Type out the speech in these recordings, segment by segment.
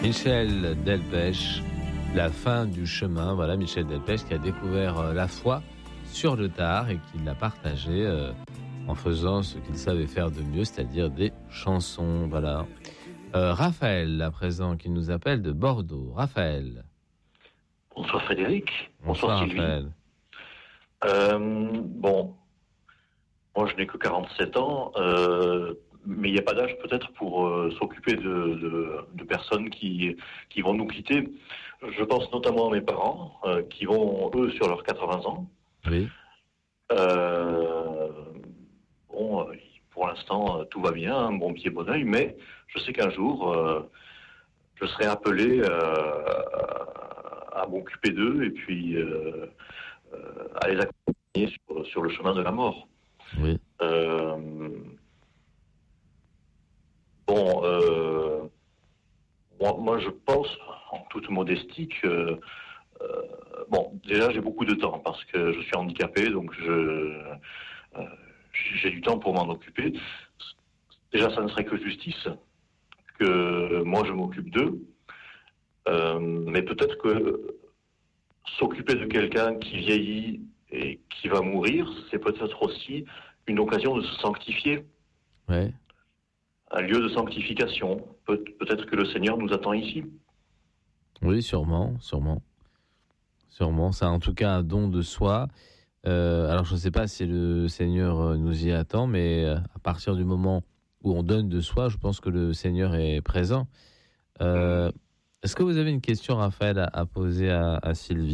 Michel Delpech, la fin du chemin. Voilà, Michel Delpech qui a découvert la foi sur le tard et qui l'a partagé en faisant ce qu'il savait faire de mieux, c'est-à-dire des chansons. Voilà. Raphaël, à présent, qui nous appelle de Bordeaux. Raphaël. Bonsoir Frédéric. Bonsoir Sylvie. Raphaël. Bon, moi je n'ai que 47 ans, mais il n'y a pas d'âge peut-être pour s'occuper de personnes qui vont nous quitter. Je pense notamment à mes parents, qui vont, eux, sur leurs 80 ans. Oui. Bon, pour l'instant, tout va bien, un bon pied, bon oeil, mais je sais qu'un jour, je serai appelé à m'occuper d'eux et puis à les accompagner sur le chemin de la mort. Oui. Moi, je pense, en toute modestie, que déjà j'ai beaucoup de temps parce que je suis handicapé, donc j'ai du temps pour m'en occuper. Déjà, ça ne serait que justice que moi je m'occupe d'eux, mais peut-être que s'occuper de quelqu'un qui vieillit et qui va mourir, c'est peut-être aussi une occasion de se sanctifier. Ouais. Un lieu de sanctification. Peut-être que le Seigneur nous attend ici. Oui, sûrement. C'est en tout cas un don de soi. Alors, je ne sais pas si le Seigneur nous y attend, mais à partir du moment où on donne de soi, je pense que le Seigneur est présent. Est-ce que vous avez une question, Raphaël, à poser à Sylvie ?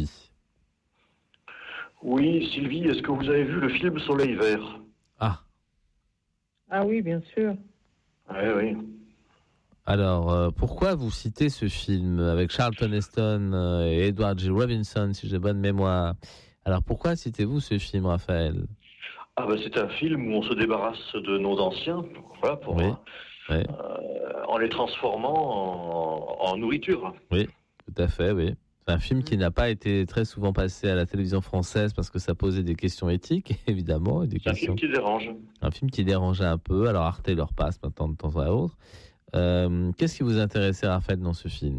Oui, Sylvie, est-ce que vous avez vu le film Soleil Vert ? Ah oui, bien sûr. Oui. Alors, pourquoi vous citez ce film avec Charlton Heston et Edward G. Robinson, si j'ai bonne mémoire ? Alors, pourquoi citez-vous ce film, Raphaël ? C'est un film où on se débarrasse de nos anciens, voilà, en les transformant en nourriture. Oui, tout à fait, oui. C'est un film qui n'a pas été très souvent passé à la télévision française parce que ça posait des questions éthiques, évidemment. C'est un film qui dérange. Un film qui dérangeait un peu. Alors, Arte leur passe maintenant de temps à autre. Qu'est-ce qui vous intéressait, Raphaël, dans ce film ?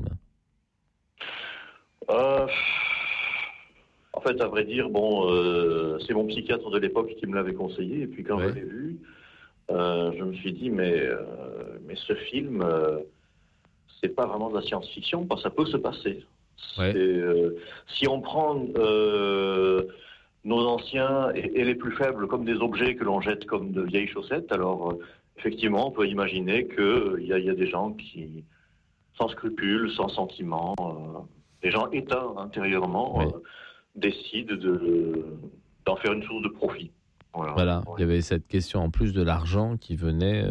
En fait, à vrai dire, c'est mon psychiatre de l'époque qui me l'avait conseillé. Et puis quand je l'ai vu, je me suis dit, mais ce film, c'est pas vraiment de la science-fiction, parce que ça peut se passer. Si on prend nos anciens et les plus faibles comme des objets que l'on jette comme de vieilles chaussettes, alors effectivement, on peut imaginer qu'il y a des gens qui, sans scrupules, sans sentiments, des gens éteints intérieurement, décident d'en faire une source de profit. Voilà. Il y avait cette question en plus de l'argent qui venait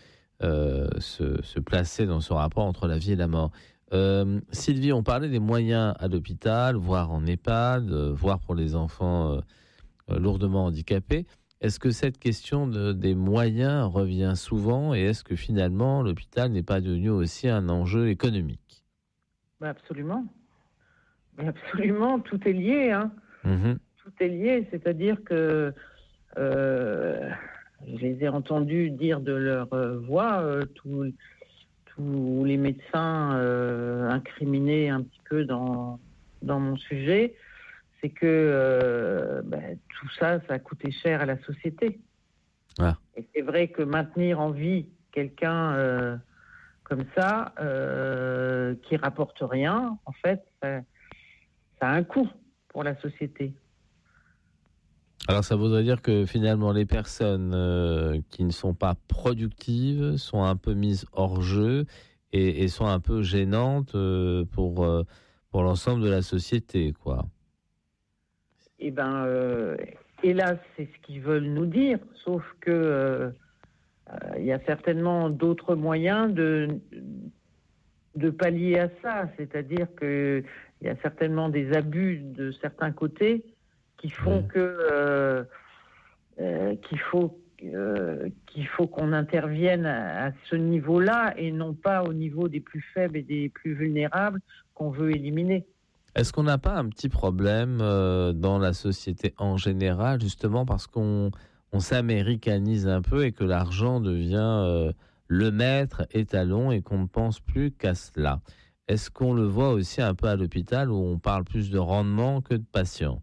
se placer dans ce rapport entre la vie et la mort. Sylvie, on parlait des moyens à l'hôpital, voire en EHPAD, voire pour les enfants lourdement handicapés. Est-ce que cette question des moyens revient souvent et est-ce que finalement l'hôpital n'est pas devenu aussi un enjeu économique ? Absolument. Absolument, tout est lié. Tout est lié, c'est-à-dire que je les ai entendus dire de leur voix, tous les médecins incriminés un petit peu dans mon sujet, c'est que tout ça a coûté cher à la société. Et c'est vrai que maintenir en vie quelqu'un comme ça, qui rapporte rien, en fait, ça a un coût pour la société. Alors ça voudrait dire que finalement les personnes qui ne sont pas productives sont un peu mises hors jeu et sont un peu gênantes pour l'ensemble de la société, quoi. Hélas, c'est ce qu'ils veulent nous dire, sauf que il y a certainement d'autres moyens de pallier à ça, c'est-à-dire que il y a certainement des abus de certains côtés qui font qu'il faut qu'on intervienne à ce niveau-là et non pas au niveau des plus faibles et des plus vulnérables qu'on veut éliminer. Est-ce qu'on n'a pas un petit problème dans la société en général, justement parce qu'on s'américanise un peu et que l'argent devient le maître étalon et qu'on ne pense plus qu'à cela ? est-ce qu'on le voit aussi un peu à l'hôpital où on parle plus de rendement que de patients?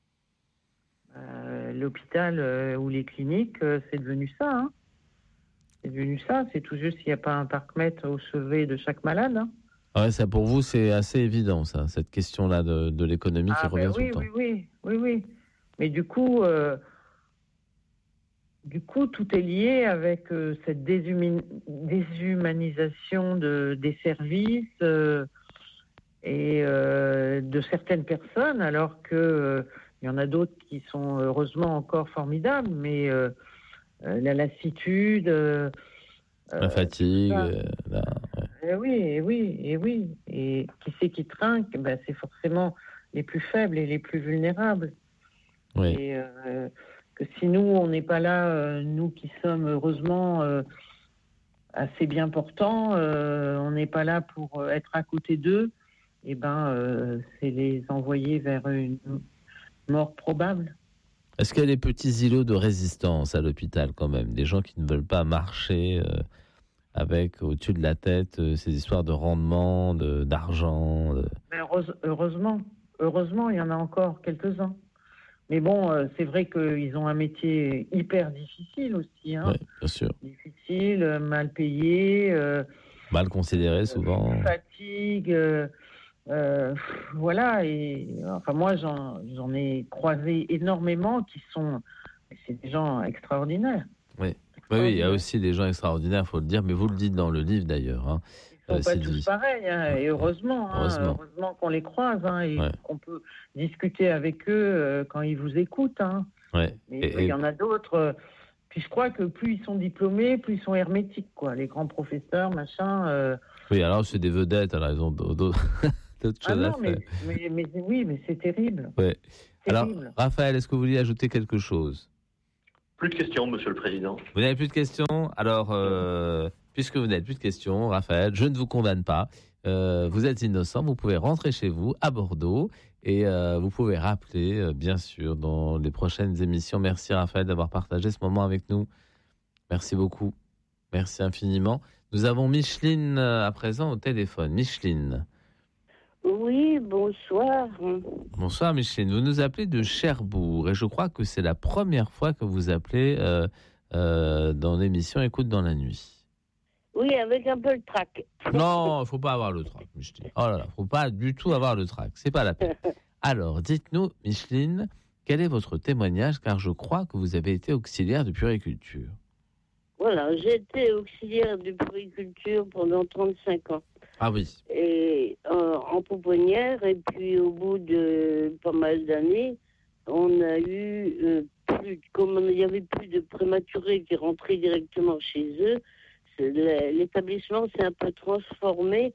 L'hôpital ou les cliniques, c'est devenu ça. Hein. C'est devenu ça. C'est tout juste qu'il n'y a pas un parc-mètre au chevet de chaque malade. Hein. Ouais, ça pour vous, c'est assez évident, ça, cette question-là de l'économie qui revient tout le temps. Oui. Mais du coup, tout est lié avec cette déshumanisation des services et de certaines personnes, alors que il y en a d'autres qui sont heureusement encore formidables, mais la lassitude, la fatigue. Oui. Et qui c'est qui trinque? C'est forcément les plus faibles et les plus vulnérables. Oui. Et que si nous, on n'est pas là, nous qui sommes heureusement assez bien portants, on n'est pas là pour être à côté d'eux, c'est les envoyer vers une mort probable. Est-ce qu'il y a des petits îlots de résistance à l'hôpital quand même? Des gens qui ne veulent pas marcher avec au-dessus de la tête ces histoires de rendement, d'argent Mais heureusement, il y en a encore quelques-uns. Mais bon, c'est vrai qu'ils ont un métier hyper difficile aussi. Hein. Oui, bien sûr. Difficile, mal payé. Mal considéré souvent. Fatigue. Voilà. Et enfin, moi, j'en ai croisé énormément qui sont. C'est des gens extraordinaires. Oui. Oui, il y a aussi des gens extraordinaires, il faut le dire, mais vous le dites dans le livre d'ailleurs. Hein. Ils ne sont pas tous pareils, hein, et heureusement qu'on les croise, hein, et qu'on peut discuter avec eux quand ils vous écoutent. Hein. Ouais. Mais il y en a d'autres. Puis je crois que plus ils sont diplômés, plus ils sont hermétiques, quoi. Les grands professeurs, machin. Oui, alors c'est des vedettes, alors ils ont d'autres choses à faire. Mais c'est terrible. Ouais. Alors, Raphaël, est-ce que vous vouliez ajouter quelque chose? Plus de questions, Monsieur le Président. Vous n'avez plus de questions? Alors, puisque vous n'avez plus de questions, Raphaël, je ne vous condamne pas. Vous êtes innocent, vous pouvez rentrer chez vous à Bordeaux et vous pouvez rappeler, bien sûr, dans les prochaines émissions. Merci Raphaël d'avoir partagé ce moment avec nous. Merci beaucoup. Merci infiniment. Nous avons Micheline à présent au téléphone. Micheline. Oui, bonsoir. Bonsoir Micheline, vous nous appelez de Cherbourg et je crois que c'est la première fois que vous appelez dans l'émission Écoute dans la nuit. Oui, avec un peu le trac. Non, il ne faut pas avoir le trac, Micheline. Oh là là, il ne faut pas du tout avoir le trac, c'est pas la peine. Alors, dites-nous Micheline, quel est votre témoignage, car je crois que vous avez été auxiliaire de puériculture. Voilà, j'ai été auxiliaire de puériculture pendant 35 ans. Ah oui. Et en pouponnière, et puis au bout de pas mal d'années, on a eu comme il n'y avait plus de prématurés qui rentraient directement chez eux, l'établissement s'est un peu transformé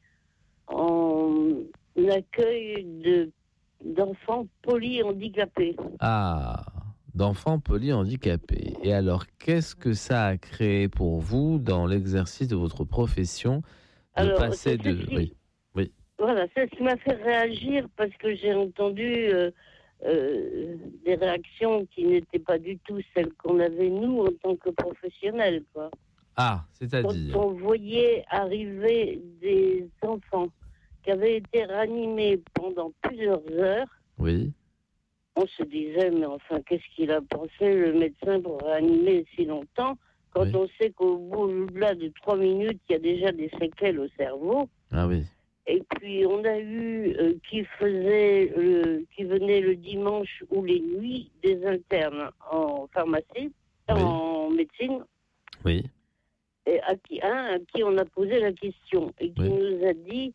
en accueil d'enfants polyhandicapés. Ah, d'enfants polyhandicapés. Et alors, qu'est-ce que ça a créé pour vous dans l'exercice de votre profession? Alors, passer de... Oui. Voilà, c'est ce qui m'a fait réagir parce que j'ai entendu des réactions qui n'étaient pas du tout celles qu'on avait nous en tant que professionnels, quoi. Ah, c'est-à-dire? Quand on voyait arriver des enfants qui avaient été ranimés pendant plusieurs heures, oui. On se disait, mais enfin, qu'est-ce qu'il a pensé, le médecin, pour réanimer si longtemps? Quand on sait qu'au bout-là de 3 minutes, il y a déjà des séquelles au cerveau. Ah oui. Et puis, on a eu qui venait le dimanche ou les nuits des internes en pharmacie, en médecine. Oui. Et à qui on a posé la question et qui nous a dit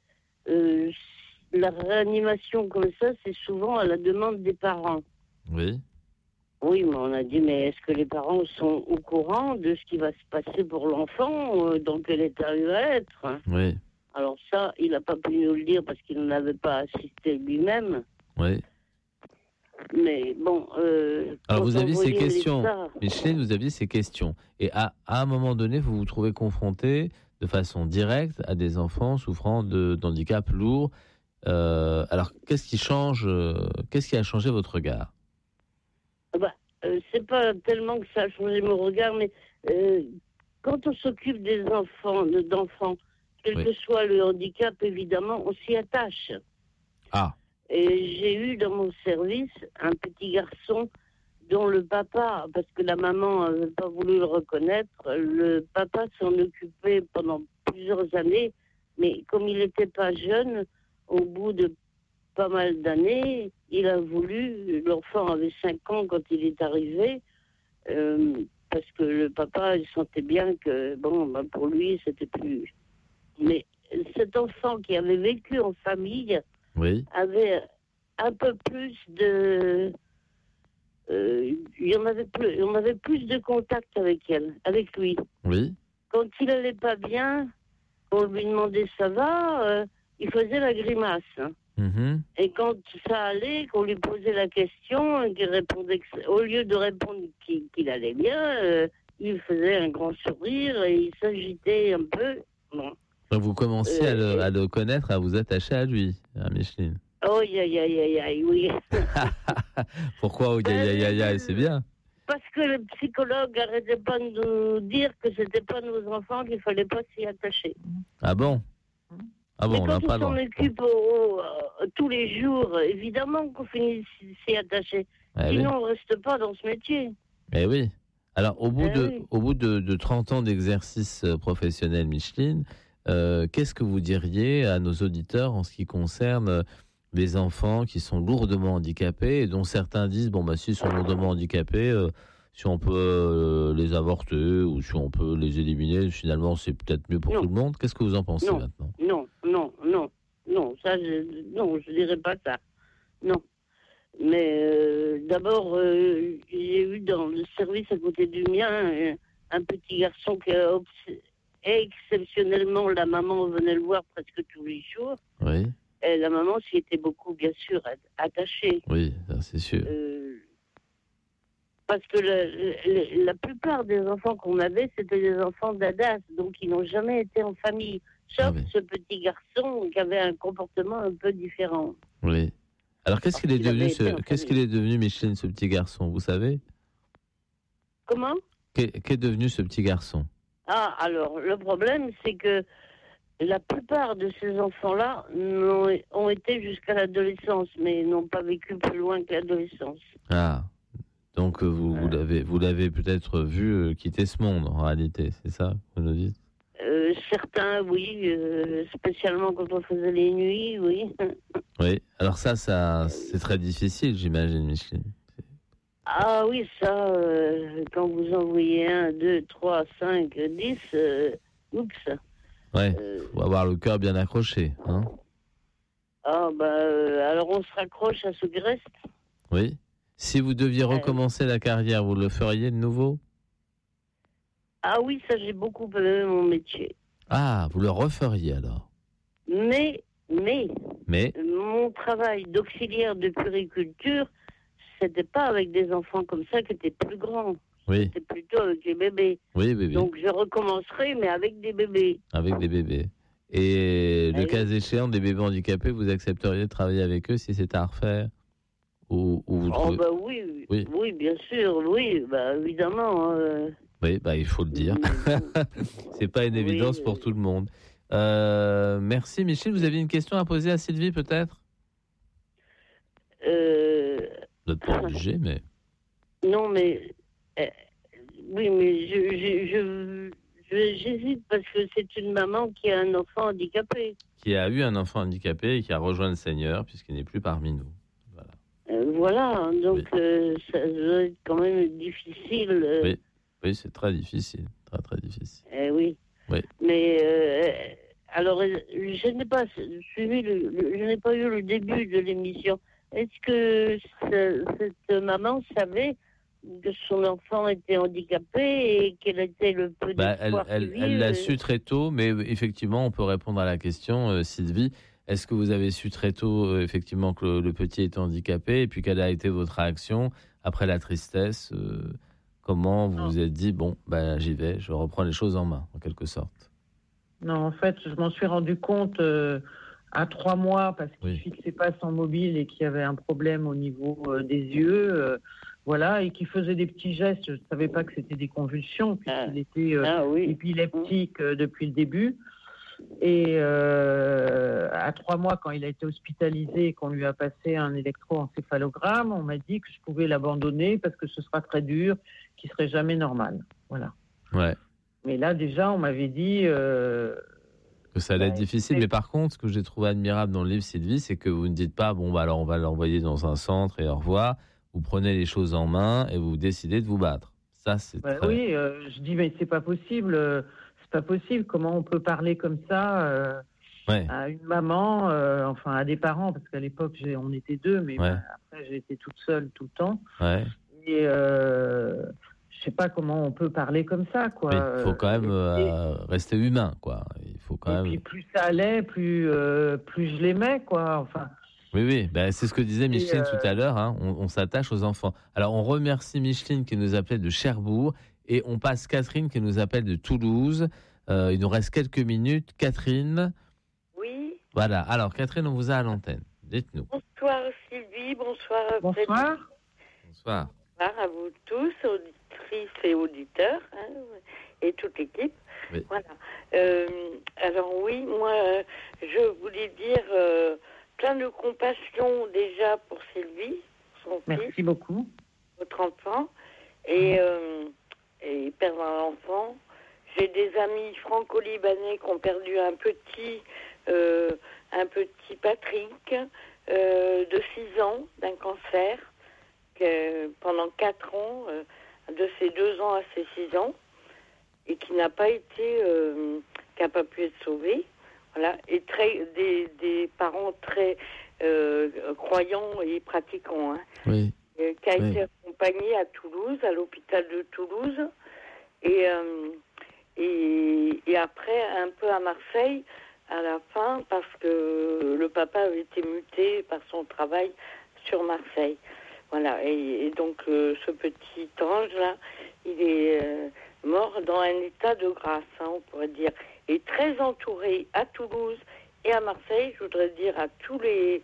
la réanimation comme ça, c'est souvent à la demande des parents. Oui. Oui, mais on a dit, mais est-ce que les parents sont au courant de ce qui va se passer pour l'enfant, dans quel état il va être? Oui. Alors ça, il n'a pas pu nous le dire parce qu'il n'avait pas assisté lui-même. Oui. Mais bon... alors vous aviez ces questions, Micheline, vous aviez ces questions. Et à un moment donné, vous vous trouvez confronté de façon directe à des enfants souffrant d'handicap lourd. Alors, qu'est-ce qui a changé votre regard? C'est pas tellement que ça a changé mon regard, mais quand on s'occupe des d'enfants, quel que soit le handicap, évidemment, on s'y attache. Ah. Et j'ai eu dans mon service un petit garçon dont le papa, parce que la maman n'avait pas voulu le reconnaître, le papa s'en occupait pendant plusieurs années, mais comme il n'était pas jeune, au bout de pas mal d'années, il a voulu, l'enfant avait 5 ans quand il est arrivé, parce que le papa, il sentait bien que, pour lui, c'était plus... Mais cet enfant qui avait vécu en famille avait un peu plus de... on avait plus de contact avec lui. Oui. Quand il allait pas bien, on lui demandait ça va, il faisait la grimace. Mm-hmm. Et quand ça allait, qu'on lui posait la question, qu'il répondait au lieu de répondre qu'il allait bien, il faisait un grand sourire et il s'agitait un peu. Bon. Donc vous commencez à le connaître, à vous attacher à lui, à Micheline. Oh, aïe, oui. Pourquoi oh, aïe, c'est bien. Parce que le psychologue n'arrêtait pas de nous dire que c'était pas nos enfants, qu'il fallait pas s'y attacher. Ah bon? Ah bon, mais on n'a pas quand on s'en occupe tous les jours, évidemment qu'on finit s'y attacher. Sinon, on ne reste pas dans ce métier. Eh oui. Alors, au bout de 30 ans d'exercice professionnel, Micheline, qu'est-ce que vous diriez à nos auditeurs en ce qui concerne les enfants qui sont lourdement handicapés et dont certains disent, s'ils sont lourdement handicapés, si on peut les avorter ou si on peut les éliminer, finalement, c'est peut-être mieux pour tout le monde. Qu'est-ce que vous en pensez maintenant? Non, je dirais pas ça. Non. Mais d'abord, j'ai eu dans le service à côté du mien un petit garçon qui exceptionnellement, la maman venait le voir presque tous les jours. Oui. Et la maman s'y était beaucoup, bien sûr, attachée. Oui, ça, c'est sûr. Parce que la plupart des enfants qu'on avait, c'était des enfants d'ADAS, donc ils n'ont jamais été en famille. Sauf ce petit garçon qui avait un comportement un peu différent. Oui. Alors, qu'est-ce qu'il est devenu, Micheline, ce petit garçon, vous savez? Comment? Qu'est devenu ce petit garçon? Ah, alors, le problème, c'est que la plupart de ces enfants-là ont été jusqu'à l'adolescence, mais n'ont pas vécu plus loin que l'adolescence. Ah, donc vous l'avez peut-être vu quitter ce monde, en réalité, c'est ça, vous nous dites? Certains, oui, spécialement quand on faisait les nuits, oui. Oui, alors ça c'est très difficile, j'imagine, Micheline. Ah oui, ça, quand vous en voyez 1, 2, 3, 5, 10, oups. Ouais, faut avoir le cœur bien accroché, hein. Ah alors on se raccroche à ce qui reste. Oui. Si vous deviez recommencer la carrière, vous le feriez de nouveau? Ah oui, ça j'ai beaucoup aimé mon métier. Ah, vous le referiez alors? Mais mon travail d'auxiliaire de puériculture, c'était pas avec des enfants comme ça qui étaient plus grands. Oui. C'était plutôt avec les bébés. Oui, bébé. Donc je recommencerai, mais avec des bébés. Avec des bébés. Et le cas échéant, des bébés handicapés, vous accepteriez de travailler avec eux si c'était à refaire? Ou vous trouvez... oui, bien sûr, oui, évidemment. Oui, il faut le dire. C'est pas une évidence pour tout le monde. Merci, Michel. Vous aviez une question à poser à Sylvie, peut-être? Vous n'êtes pas obligé, mais... Non, mais... oui, mais j'hésite parce que c'est une maman qui a un enfant handicapé. Qui a eu un enfant handicapé et qui a rejoint le Seigneur, puisqu'il n'est plus parmi nous. Voilà, donc ça doit être quand même difficile. Oui, c'est très difficile, très très difficile. Oui. Mais alors, je n'ai pas suivi, je n'ai pas eu le début de l'émission. Est-ce que cette maman savait que son enfant était handicapé et quel était le peu d'espoir qu'il vit? Elle l'a su très tôt, mais effectivement, on peut répondre à la question, Sylvie. Est-ce que vous avez su très tôt, effectivement, que le petit était handicapé? Et puis, quelle a été votre réaction après la tristesse? Comment vous vous êtes dit, j'y vais, je reprends les choses en main, en quelque sorte? Non, en fait, je m'en suis rendu compte à 3 mois parce qu'il ne fixait pas son mobile et qu'il y avait un problème au niveau des yeux. Et qu'il faisait des petits gestes. Je ne savais pas que c'était des convulsions, puisqu'il était épileptique depuis le début. Et à 3 mois, quand il a été hospitalisé et qu'on lui a passé un électroencéphalogramme, on m'a dit que je pouvais l'abandonner parce que ce sera très dur, qu'il serait jamais normal. Voilà. Ouais. Mais là, déjà, on m'avait dit... que ça allait être difficile. Mais par contre, ce que j'ai trouvé admirable dans le livre, Sylvie, c'est que vous ne dites pas, bon, bah, alors on va l'envoyer dans un centre et au revoir. Vous prenez les choses en main et vous décidez de vous battre. Ça, c'est très... Oui, je dis, mais c'est pas possible. C'est pas possible. Comment on peut parler comme ça à une maman, enfin à des parents, parce qu'à l'époque, on était 2, mais après, j'ai été toute seule tout le temps. Ouais. Et je sais pas comment on peut parler comme ça, quoi. Il faut quand même rester humain, quoi. Il faut quand même... puis plus ça allait, plus je l'aimais, quoi. Enfin... Oui, ben, c'est ce que disait Micheline tout à l'heure, hein. On s'attache aux enfants. Alors, on remercie Micheline qui nous appelait de Cherbourg et on passe Catherine qui nous appelle de Toulouse. Il nous reste quelques minutes. Catherine. Oui. Voilà. Alors, Catherine, on vous a à l'antenne. Dites-nous. Bonsoir Sylvie, bonsoir. Bonsoir. Bonsoir. Bonsoir à vous tous, auditrices et auditeurs, hein, et toute l'équipe. Oui. Voilà. Alors oui, moi, je voulais dire plein de compassion déjà pour Sylvie, son Merci fils, beaucoup. votre enfant, et père d'un enfant. J'ai des amis franco-libanais qui ont perdu un petit Patrick de 6 ans d'un cancer pendant 4 ans, de ses 2 ans à ses 6 ans, et qui n'a pas été, qui n'a pas pu être sauvé. Voilà, et des parents très croyants et pratiquants, hein, Oui. Qui a été accompagné à Toulouse, à l'hôpital de Toulouse, et après un peu à Marseille à la fin, parce que le papa avait été muté par son travail sur Marseille. Voilà, et donc ce petit ange là, il est mort dans un état de grâce, hein, on pourrait dire, et très entouré à Toulouse et à Marseille. Je voudrais dire à tous les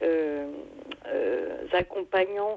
accompagnants,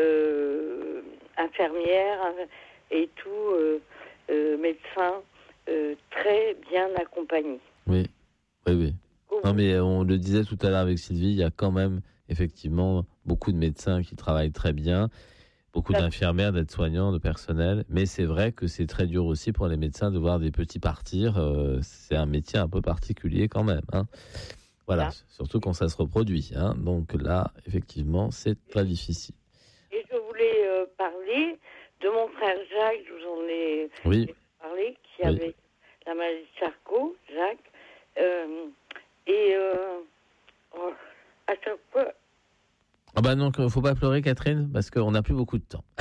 infirmières et tout, médecins, très bien accompagnés. Oui. Non, mais on le disait tout à l'heure avec Sylvie, il y a quand même effectivement beaucoup de médecins qui travaillent très bien, beaucoup d'infirmières, d'aides-soignants, de personnel, mais c'est vrai que c'est très dur aussi pour les médecins de voir des petits partir. C'est un métier un peu particulier quand même, hein. Voilà, surtout quand ça se reproduit, hein. Donc là, effectivement, c'est très difficile. Et je voulais parler de mon frère Jacques, je vous en ai parlé, qui avait la maladie de Charcot, Jacques, à chaque fois... Ah bah non, il ne faut pas pleurer, Catherine, parce qu'on n'a plus beaucoup de temps.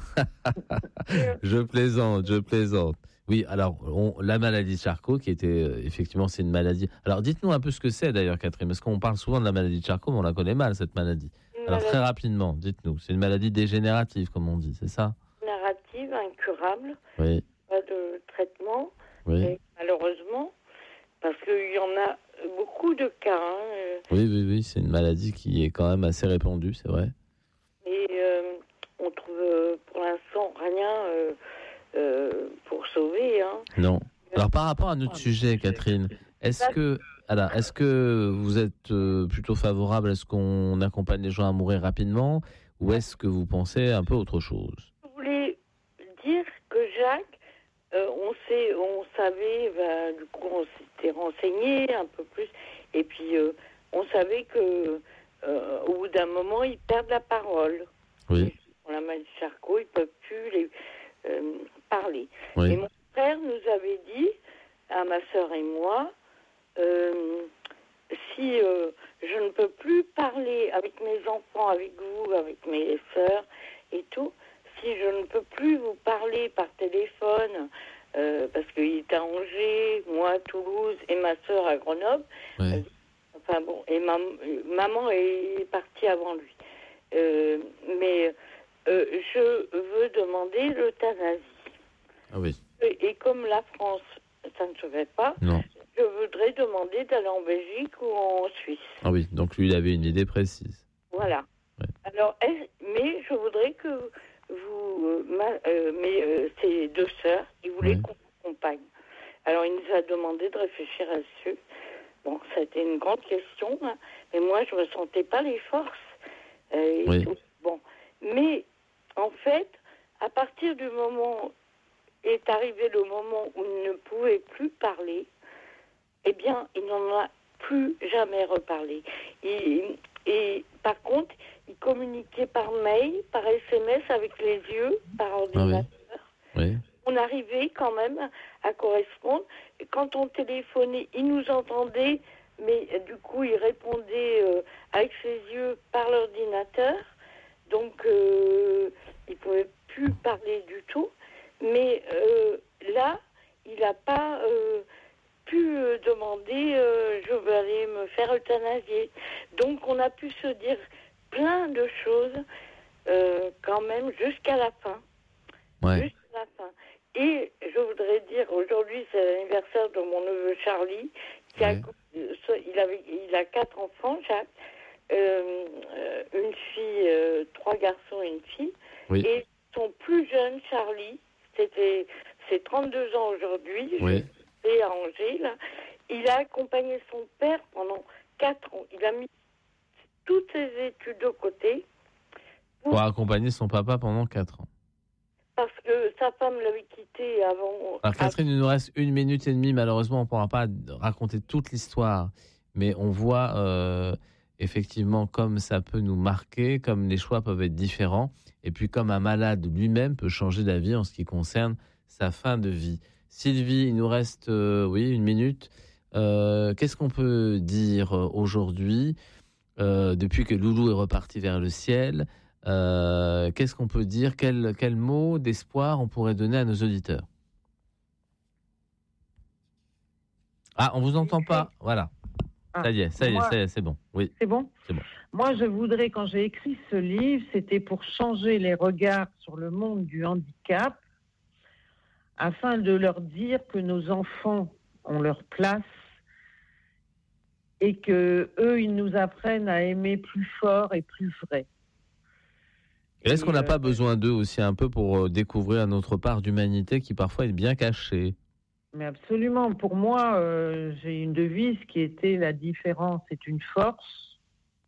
Je plaisante. Oui, alors, la maladie de Charcot, qui était, effectivement, c'est une maladie... Alors, dites-nous un peu ce que c'est, d'ailleurs, Catherine, parce qu'on parle souvent de la maladie de Charcot, mais on la connaît mal, cette maladie. Alors, très rapidement, dites-nous. C'est une maladie dégénérative, comme on dit, c'est ça ? Dégénérative, incurable. Oui. Pas de traitement. Oui. Malheureusement, parce qu'il y en a beaucoup de cas. Hein. Oui, c'est une maladie qui est quand même assez répandue, c'est vrai. Et on trouve pour l'instant rien pour sauver. Hein. Non. Alors par rapport à notre sujet, Catherine, est-ce que vous êtes plutôt favorable à ce qu'on accompagne les gens à mourir rapidement, ou est-ce que vous pensez un peu autre chose ? Je voulais dire que Jacques, on savait, du coup on s'était renseigné un peu plus, et puis on savait que au bout d'un moment ils perdent la parole. Oui. Pour la maladie de Charcot, ils peuvent plus parler. Oui. Et mon frère nous avait dit, à ma sœur et moi, si je ne peux plus parler avec mes enfants, avec vous, avec mes sœurs et tout, si je ne peux plus vous parler par téléphone, parce qu'il est à Angers, moi à Toulouse et ma sœur à Grenoble. Ouais. Enfin bon, et maman est partie avant lui. Mais je veux demander l'euthanasie. Ah oui. Et comme la France, ça ne se fait pas, non. Je voudrais demander d'aller en Belgique ou en Suisse. Ah oui, donc lui, il avait une idée précise. Voilà. Ouais. Alors, mais je voudrais que vous, ses 2 sœurs, ils voulaient qu'on m'accompagne. Alors, il nous a demandé de réfléchir à dessus. Bon, ça a été une grande question, hein, mais moi, je ne ressentais pas les forces. Oui. Bon, mais en fait, à partir du moment est arrivé le moment où il ne pouvait plus parler, eh bien, il n'en a plus jamais reparlé. Et par contre, il communiquait par mail, par SMS avec les yeux, par ordinateur. Oui. On arrivait quand même à correspondre. Et quand on téléphonait, il nous entendait, mais du coup, il répondait avec ses yeux par l'ordinateur. Donc, il ne pouvait plus parler du tout. Mais là, il n'a pas pu demander je veux aller me faire euthanasier. Donc, on a pu se dire plein de choses quand même jusqu'à la fin. Ouais. Jusqu'à la fin. Et je voudrais dire, aujourd'hui, c'est l'anniversaire de mon neveu Charlie, qui il a 4 enfants, Jacques, une fille, 3 garçons et une fille. Oui. Et son plus jeune, Charlie, c'est 32 ans aujourd'hui, oui. j'étais à Angers, là. Il a accompagné son père pendant 4 ans. Il a mis toutes ses études de côté. Pour accompagner son papa pendant 4 ans. Parce que sa femme l'avait quitté avant. Alors Catherine, il nous reste 1 minute et demie. Malheureusement, on ne pourra pas raconter toute l'histoire. Mais on voit effectivement comme ça peut nous marquer, comme les choix peuvent être différents. Et puis comme un malade lui-même peut changer d'avis en ce qui concerne sa fin de vie. Sylvie, il nous reste 1 minute. Qu'est-ce qu'on peut dire aujourd'hui depuis que Loulou est reparti vers le ciel? Qu'est-ce qu'on peut dire? Quel mot d'espoir on pourrait donner à nos auditeurs? Ah, on vous entend pas. Voilà. Ça y est, c'est bon. Oui. C'est bon? C'est bon. Moi, je voudrais, quand j'ai écrit ce livre, c'était pour changer les regards sur le monde du handicap, afin de leur dire que nos enfants ont leur place et que eux, ils nous apprennent à aimer plus fort et plus vrai. Et est-ce qu'on n'a pas besoin d'eux aussi un peu pour découvrir notre part d'humanité qui parfois est bien cachée? Mais absolument. Pour moi, j'ai une devise qui était « La différence est une force ».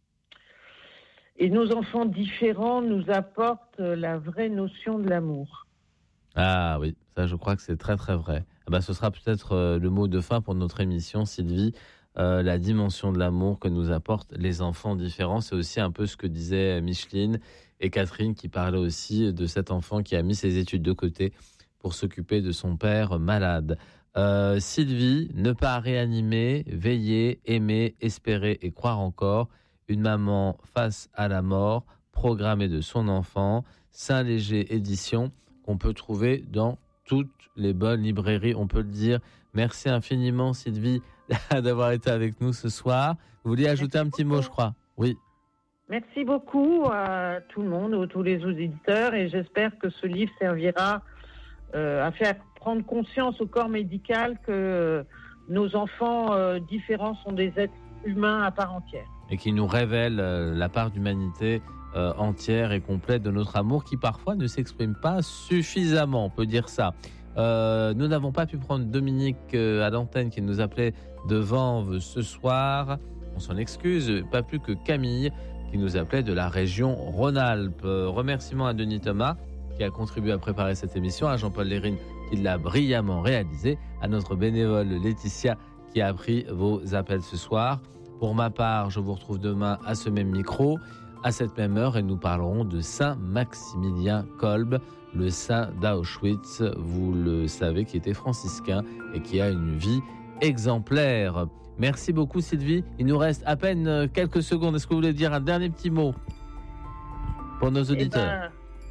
Et nos enfants différents nous apportent la vraie notion de l'amour. Ah oui, ça je crois que c'est très très vrai. Ce sera peut-être le mot de fin pour notre émission, Sylvie. La dimension de l'amour que nous apportent les enfants différents. C'est aussi un peu ce que disaient Micheline et Catherine qui parlaient aussi de cet enfant qui a mis ses études de côté pour s'occuper de son père malade. Sylvie, ne pas réanimer, veiller, aimer, espérer et croire encore. Une maman face à la mort, programmée de son enfant. Saint-Léger édition qu'on peut trouver dans toutes les bonnes librairies, on peut le dire. Merci infiniment Sylvie d'avoir été avec nous ce soir. Vous vouliez ajouter un petit mot, je crois? Oui. Merci beaucoup à tout le monde, à tous les auditeurs, et j'espère que ce livre servira à faire prendre conscience au corps médical que nos enfants différents sont des êtres humains à part entière. Et qui nous révèle la part d'humanité entière et complète de notre amour qui parfois ne s'exprime pas suffisamment, on peut dire ça. Nous n'avons pas pu prendre Dominique à l'antenne qui nous appelait de Vanves ce soir. On s'en excuse, pas plus que Camille qui nous appelait de la région Rhône-Alpes. Remerciements à Denis Thomas qui a contribué à préparer cette émission, à Jean-Paul Lérine qui l'a brillamment réalisé, à notre bénévole Laetitia qui a pris vos appels ce soir. Pour ma part, je vous retrouve demain à ce même micro, à cette même heure, et nous parlerons de Saint Maximilien Kolbe, le saint d'Auschwitz, vous le savez, qui était franciscain et qui a une vie exemplaire. Merci beaucoup Sylvie. Il nous reste à peine quelques secondes. Est-ce que vous voulez dire un dernier petit mot pour nos auditeurs?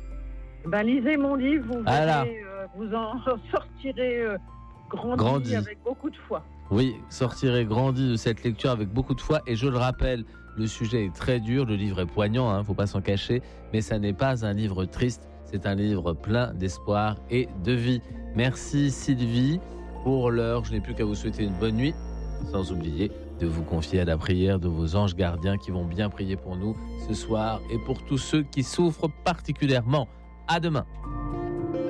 Lisez mon livre, vous verrez, vous en sortirez grandi avec beaucoup de foi. Oui, sortirez grandi de cette lecture avec beaucoup de foi. Et je le rappelle, le sujet est très dur, le livre est poignant, faut pas s'en cacher, mais ça n'est pas un livre triste, c'est un livre plein d'espoir et de vie. Merci Sylvie. Pour l'heure, je n'ai plus qu'à vous souhaiter une bonne nuit, sans oublier de vous confier à la prière de vos anges gardiens qui vont bien prier pour nous ce soir et pour tous ceux qui souffrent particulièrement. À demain.